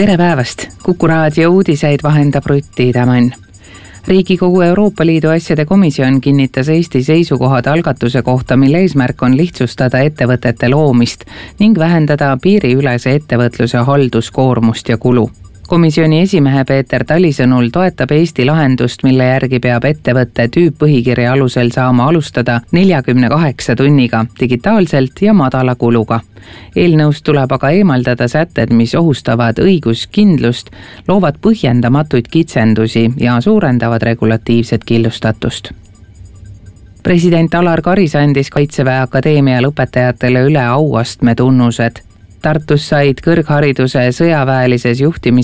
Tere päevast! Kuku raadio uudiseid vahendab Rutti Tämmann. Riigikogu Euroopa Liidu asjade komisjon kinnitas Eesti seisukohad algatuse kohta, mille eesmärk on lihtsustada ettevõtete loomist ning vähendada piiriülese ettevõtluse halduskoormust ja kulu. Komisjoni esimehe Peeter Tali sõnul toetab Eesti lahendust, mille järgi peab ettevõtte tüüppõhikirja alusel saama alustada 48 tunniga digitaalselt ja madala kuluga. Eelnõust tuleb aga eemaldada sätted, mis ohustavad õiguskindlust, loovad põhjendamatuid kitsendusi ja suurendavad regulatiivset killustatust. President Alar Karis andis Kaitseväe Akadeemia lõpetajatele üle auastme tunnused. Tartus said kõrghariduse sõjaväelises juhtimises